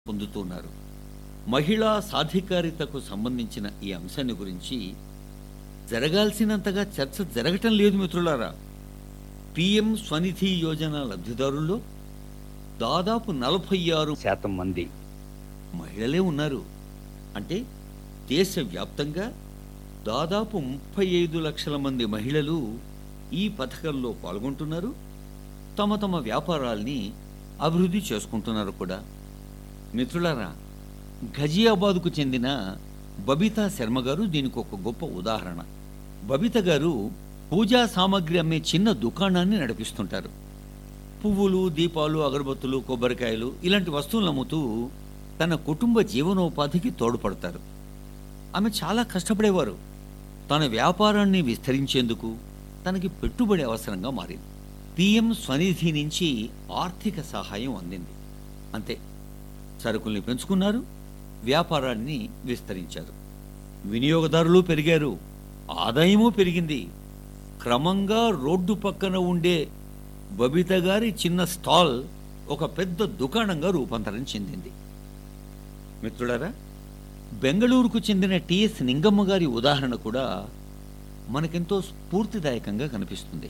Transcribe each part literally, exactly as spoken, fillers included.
పొందుతున్నారు. మహిళా సాధికారితకు సంబంధించిన ఈ అంశాన్ని గురించి జరగాల్సినంతగా చర్చ జరగటం లేదు మిత్రులారా. పీఎం స్వనిధి యోజన లబ్ధిదారుల్లో దాదాపు నలభై ఆరు శాతం మంది మహిళలే ఉన్నారు. అంటే దేశవ్యాప్తంగా దాదాపు ముప్పై ఐదు లక్షల మంది మహిళలు ఈ పథకంలో పాల్గొంటున్నారు. తమ తమ వ్యాపారాల్ని అభివృద్ధి చేసుకుంటున్నారు కూడా. మిత్రులారా, ఘజియాబాద్కు చెందిన బబితా శర్మ గారు దీనికి ఒక గొప్ప ఉదాహరణ. బబిత గారు పూజా సామాగ్రి అమ్మే చిన్న దుకాణాన్ని నడిపిస్తుంటారు. పువ్వులు, దీపాలు, అగరబత్తులు, కొబ్బరికాయలు ఇలాంటి వస్తువులు అమ్ముతూ తన కుటుంబ జీవనోపాధికి తోడ్పడతారు. ఆమె చాలా కష్టపడేవారు. తన వ్యాపారాన్ని విస్తరించేందుకు తనకి పెట్టుబడి అవసరంగా మారింది. పీఎం స్వనిధి నుంచి ఆర్థిక సహాయం అందింది. అంతే, సరుకుల్ని పెంచుకున్నారు, వ్యాపారాన్ని విస్తరించారు. వినియోగదారులు పెరిగారు, ఆదాయమూ పెరిగింది. క్రమంగా రోడ్డు పక్కన ఉండే బబిత గారి చిన్న స్టాల్ ఒక పెద్ద దుకాణంగా రూపాంతరం చెందింది. మిత్రులారా, బెంగళూరుకు చెందిన టిఎస్ నింగమ్మ గారి ఉదాహరణ కూడా మనకెంతో స్ఫూర్తిదాయకంగా కనిపిస్తుంది.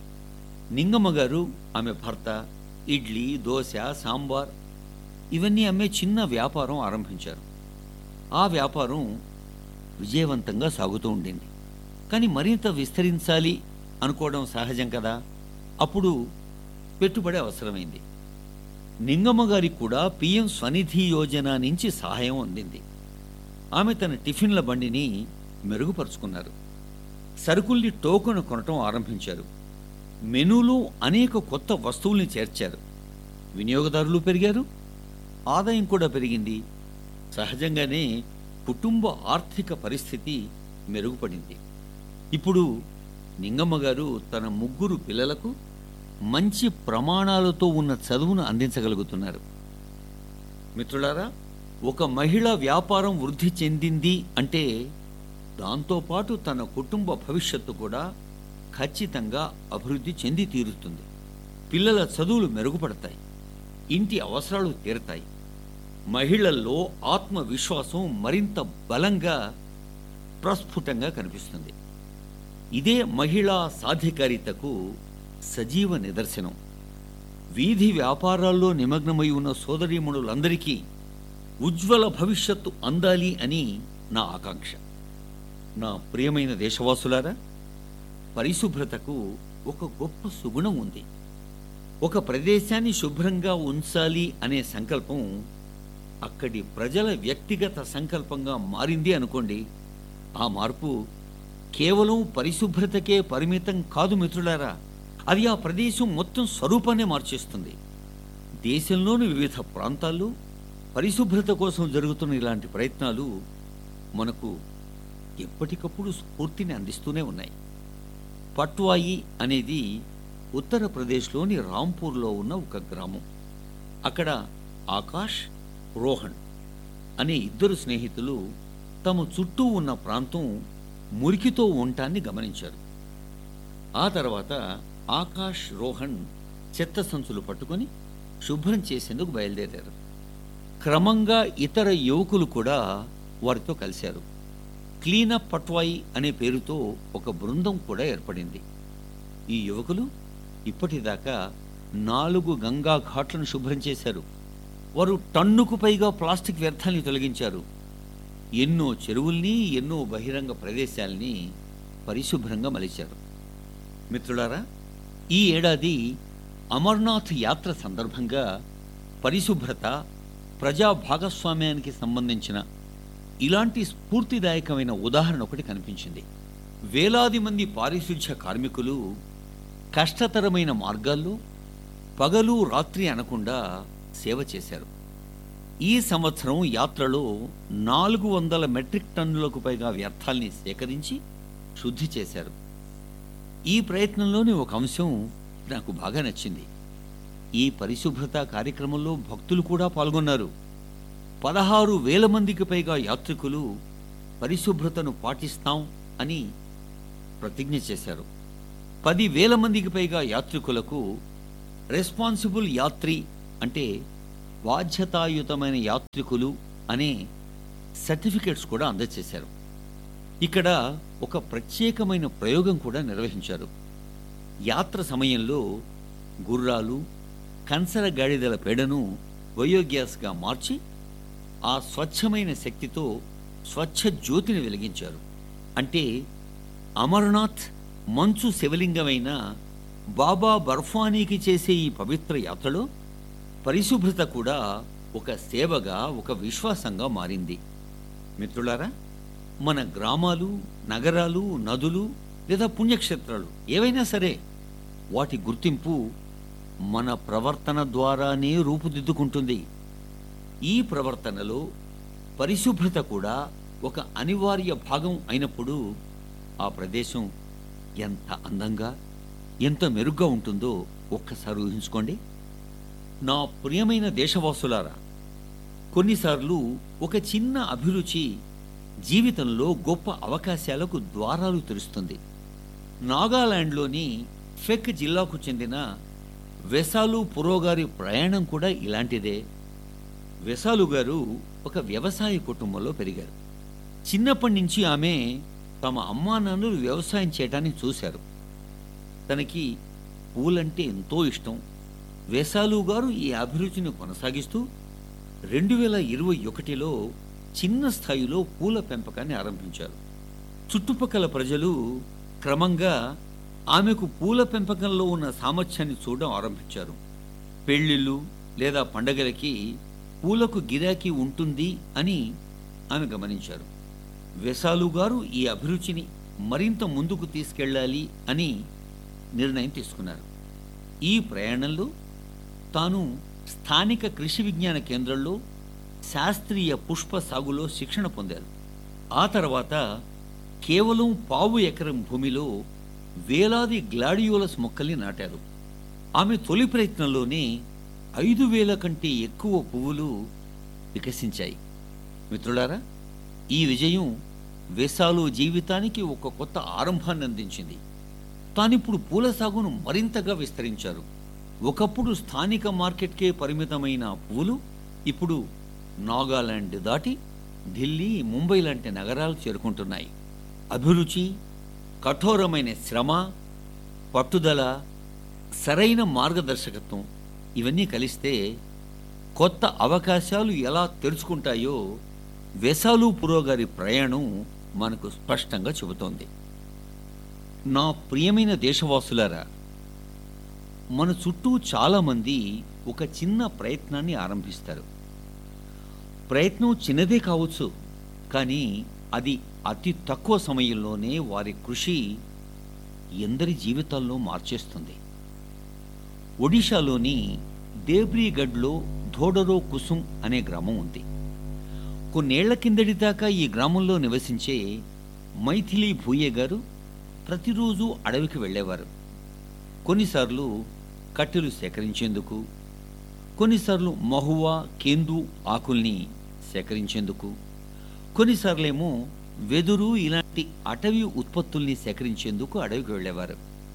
నింగమ్మ గారు, ఆమె భర్త ఇడ్లీ, దోశ, సాంబార్ ఇవన్నీ అమ్మే చిన్న వ్యాపారం ఆరంభించారు. ఆ వ్యాపారం విజయవంతంగా సాగుతూ ఉండింది. కానీ మరింత విస్తరించాలి అనుకోవడం సహజం కదా. అప్పుడు పెట్టుబడి అవసరమైంది. నింగమ్మ గారికి కూడా పీఎం స్వనిధి యోజన నుంచి సహాయం అందింది. ఆమె తన టిఫిన్ల బండిని మెరుగుపరుచుకున్నారు. సరుకుల్ని టోకెన్ కొనటం ఆరంభించారు. మెనూలో అనేక కొత్త వస్తువుల్ని చేర్చారు. వినియోగదారులు పెరిగారు, ఆదాయం కూడా పెరిగింది. సహజంగానే కుటుంబ ఆర్థిక పరిస్థితి మెరుగుపడింది. ఇప్పుడు నింగమ్మ గారు తన ముగ్గురు పిల్లలకు మంచి ప్రమాణాలతో ఉన్న చదువును అందించగలుగుతున్నారు. మిత్రులారా, ఒక మహిళ వ్యాపారం వృద్ధి చెందింది అంటే దాంతోపాటు తన కుటుంబ భవిష్యత్తు కూడా ఖచ్చితంగా అభివృద్ధి చెంది తీరుతుంది. పిల్లల చదువులు మెరుగుపడతాయి, ఇంటి అవసరాలు తీరతాయి. మహిళల్లో ఆత్మవిశ్వాసం మరింత బలంగా ప్రస్ఫుటంగా కనిపిస్తుంది. ఇదే మహిళా సాధికారితకు సజీవ నిదర్శనం. వీధి వ్యాపారాల్లో నిమగ్నమై ఉన్న సోదరీమణులందరికీ ఉజ్వల భవిష్యత్తు అందాలి అని నా ఆకాంక్ష. నా ప్రియమైన దేశవాసులారా, పరిశుభ్రతకు ఒక గొప్ప సుగుణం ఉంది. ఒక ప్రదేశాన్ని శుభ్రంగా ఉంచాలి అనే సంకల్పం అక్కడి ప్రజల వ్యక్తిగత సంకల్పంగా మారింది అనుకోండి, ఆ మార్పు కేవలం పరిశుభ్రతకే పరిమితం కాదు మిత్రులారా. అది ఆ ప్రదేశం మొత్తం స్వరూపాన్నే మార్చేస్తుంది. దేశంలోని వివిధ ప్రాంతాల్లో పరిశుభ్రత కోసం జరుగుతున్న ఇలాంటి ప్రయత్నాలు మనకు ఎప్పటికప్పుడు స్ఫూర్తిని అందిస్తూనే ఉన్నాయి. పట్వాయి అనేది ఉత్తరప్రదేశ్లోని రాంపూర్లో ఉన్న ఒక గ్రామం. అక్కడ ఆకాష్, రోహన్ అనే ఇద్దరు స్నేహితులు తమ చుట్టూ ఉన్న ప్రాంతం మురికితో ఉండటాన్ని గమనించారు. ఆ తర్వాత ఆకాష్, రోహన్ చెత్త సంచులు పట్టుకొని శుభ్రం చేసేందుకు బయలుదేరారు. క్రమంగా ఇతర యువకులు కూడా వారితో కలిశారు. క్లీనప్ పట్వాయి అనే పేరుతో ఒక బృందం కూడా ఏర్పడింది. ఈ యువకులు ఇప్పటిదాకా నాలుగు గంగా ఘాట్లను శుభ్రం చేశారు. వారు టన్నుకు పైగా ప్లాస్టిక్ వ్యర్థాన్ని తొలగించారు. ఎన్నో చెరువుల్ని, ఎన్నో బహిరంగ ప్రదేశాల్ని పరిశుభ్రంగా మలిచారు. మిత్రులారా, ఈ ఏడాది అమర్నాథ్ యాత్ర సందర్భంగా పరిశుభ్రత, ప్రజా భాగస్వామ్యానికి సంబంధించిన ఇలాంటి స్ఫూర్తిదాయకమైన ఉదాహరణ ఒకటి కనిపించింది. వేలాది మంది పారిశుధ్య కార్మికులు కష్టతరమైన మార్గాల్లో పగలు రాత్రి అనకుండా సేవ చేశారు. ఈ సంవత్సరం యాత్రలో నాలుగు వందల మెట్రిక్ టన్నులకు పైగా వ్యర్థాల్ని సేకరించి శుద్ధి చేశారు. ఈ ప్రయత్నంలోని ఒక అంశం నాకు బాగా నచ్చింది. ఈ పరిశుభ్రత కార్యక్రమంలో భక్తులు కూడా పాల్గొన్నారు. పదహారు వేల మందికి పైగా యాత్రికులు పరిశుభ్రతను పాటిస్తాం అని ప్రతిజ్ఞ చేశారు. పది వేల మందికి పైగా యాత్రికులకు రెస్పాన్సిబుల్ యాత్రి అంటే బాధ్యతాయుతమైన యాత్రికులు అనే సర్టిఫికెట్స్ కూడా అందజేశారు. ఇక్కడ ఒక ప్రత్యేకమైన ప్రయోగం కూడా నిర్వహించారు. యాత్ర సమయంలో గుర్రాలు, కంచర గాడిదల పేడను బయోగ్యాస్గా మార్చి ఆ స్వచ్ఛమైన శక్తితో స్వచ్ఛ జ్యోతిని వెలిగించారు. అంటే అమర్నాథ్ మంచు శివలింగమైన బాబా బర్ఫానీకి చేసే ఈ పవిత్ర యాత్రలో పరిశుభ్రత కూడా ఒక సేవగా, ఒక విశ్వాసంగా మారింది. మిత్రులారా, మన గ్రామాలు, నగరాలు, నదులు లేదా పుణ్యక్షేత్రాలు ఏవైనా సరే వాటి గుర్తింపు మన ప్రవర్తన ద్వారానే రూపుదిద్దుకుంటుంది. ఈ ప్రవర్తనలో పరిశుభ్రత కూడా ఒక అనివార్య భాగం అయినప్పుడు ఆ ప్రదేశం ఎంత అందంగా, ఎంత మెరుగ్గా ఉంటుందో ఒక్కసారి ఊహించుకోండి. నా ప్రియమైన దేశవాసులారా, కొన్నిసార్లు ఒక చిన్న అభిరుచి జీవితంలో గొప్ప అవకాశాలకు ద్వారాలు తెరుస్తుంది. నాగాలాండ్లోని ఫెక్ జిల్లాకు చెందిన వెసాలు పురోగారి ప్రయాణం కూడా ఇలాంటిదే. వెసాలు గారు ఒక వ్యవసాయ కుటుంబంలో పెరిగారు. చిన్నప్పటి నుంచి ఆమె తమ అమ్మా నాన్నలు వ్యవసాయం చేయటాన్ని చూశారు. తనకి పూలంటే ఎంతో ఇష్టం. వెసాలు గారు ఈ అభిరుచిని కొనసాగిస్తూ రెండు వేల ఇరవై ఒకటిలో చిన్న స్థాయిలో పూల పెంపకాన్ని ఆరంభించారు. చుట్టుపక్కల ప్రజలు క్రమంగా ఆమెకు పూల పెంపకంలో ఉన్న సామర్థ్యాన్ని చూడడం ఆరంభించారు. పెళ్లిళ్ళు లేదా పండగలకి పూలకు గిరాకీ ఉంటుంది అని ఆమె గమనించారు. వెసాలు గారు ఈ అభిరుచిని మరింత ముందుకు తీసుకెళ్ళాలి అని నిర్ణయం తీసుకున్నారు. ఈ ప్రయాణంలో తాను స్థానిక కృషి విజ్ఞాన కేంద్రంలో శాస్త్రీయ పుష్ప సాగులో శిక్షణ పొందారు. ఆ తర్వాత కేవలం పావు ఎకరం భూమిలో వేలాది గ్లాడియోలస్ మొక్కల్ని నాటారు. ఆమె తొలి ప్రయత్నంలోనే ఐదు వేల కంటే ఎక్కువ పువ్వులు వికసించాయి. మిత్రులారా, ఈ విజయం వెసాలు జీవితానికి ఒక కొత్త ఆరంభాన్ని అందించింది. తానిప్పుడు పూల సాగును మరింతగా విస్తరించారు. ఒకప్పుడు స్థానిక మార్కెట్కే పరిమితమైన పువ్వులు ఇప్పుడు నాగాలాండ్ దాటి ఢిల్లీ, ముంబై లాంటి నగరాలు చేరుకుంటున్నాయి. అభిరుచి, కఠోరమైన శ్రమ, పట్టుదల, సరైన మార్గదర్శకత్వం ఇవన్నీ కలిస్తే కొత్త అవకాశాలు ఎలా తెరుచుకుంటాయో వెసాలు పురోగారి ప్రయాణం మనకు స్పష్టంగా చెబుతోంది. నా ప్రియమైన దేశవాసులారా, మన చుట్టూ చాలామంది ఒక చిన్న ప్రయత్నాన్ని ఆరంభిస్తారు. ప్రయత్నం చిన్నదే కావచ్చు, కానీ అది అతి తక్కువ సమయంలోనే వారి కృషి ఎందరి జీవితాల్లో మార్చేస్తుంది. ఒడిషాలోని దేబ్రీగఢ్లో ధోడరో కుసుమ్ అనే గ్రామం ఉంది. కొన్నేళ్ల కిందటి దాకా ఈ గ్రామంలో నివసించే మైథిలి భూయే గారు ప్రతిరోజు అడవికి వెళ్ళేవారు. కొన్నిసార్లు కట్టెలు సేకరించేందుకు, కొన్నిసార్లు మహువా, కేందు ఆకుల్ని సేకరించేందుకు, కొన్నిసార్లేమో వెదురు ఇలాంటి అటవీ ఉత్పత్తుల్ని సేకరించేందుకు అడవికి వెళ్ళేవారు.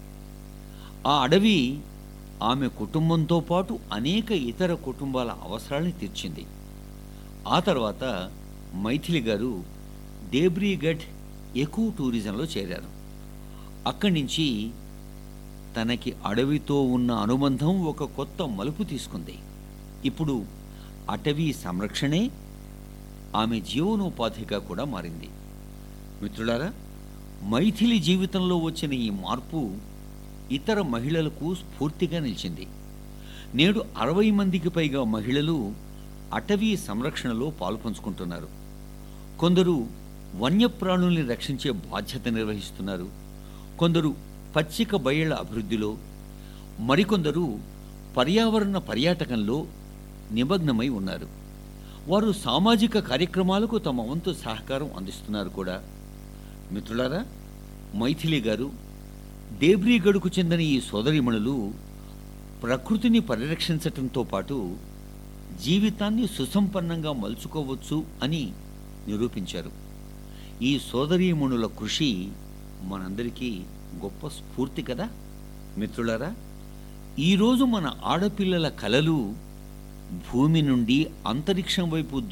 ఆ అడవి ఆమె కుటుంబంతో పాటు అనేక ఇతర కుటుంబాల అవసరాల్ని తీర్చింది. ఆ తర్వాత మైథిలి గారు దేబ్రీగఢ్ ఎకో టూరిజంలో చేరారు. అక్కడి నుంచి తనకి అడవితో ఉన్న అనుబంధం ఒక కొత్త మలుపు తీసుకుంది. ఇప్పుడు అటవీ సంరక్షణే ఆమె జీవనోపాధిగా కూడా మారింది. మిత్రులారా, మైథిలి జీవితంలో వచ్చిన ఈ మార్పు ఇతర మహిళలకు స్ఫూర్తిగా నిలిచింది. నేడు అరవై మందికి పైగా మహిళలు అటవీ సంరక్షణలో పాలుపంచుకుంటున్నారు. కొందరు వన్యప్రాణుల్ని రక్షించే బాధ్యత నిర్వహిస్తున్నారు. కొందరు పచ్చిక బయళ్ల అభివృద్ధిలో, మరికొందరు పర్యావరణ పర్యాటకంలో నిమగ్నమై ఉన్నారు. వారు సామాజిక కార్యక్రమాలకు తమ వంతు సహకారం అందిస్తున్నారు కూడా. మిత్రులారా, మైథిలి గారు, దేబ్రీగఢ్కు చెందిన ఈ సోదరిమణులు ప్రకృతిని పరిరక్షించటంతో పాటు జీవితాన్ని సుసంపన్నంగా మలుచుకోవచ్చు అని నిరూపించారు. ఈ సోదరీమణుల కృషి మనందరికీ గొప్ప స్ఫూర్తి కదా. మిత్రులారా, ఈరోజు మన ఆడపిల్లల కలలు భూమి నుండి అంతరిక్షం వైపు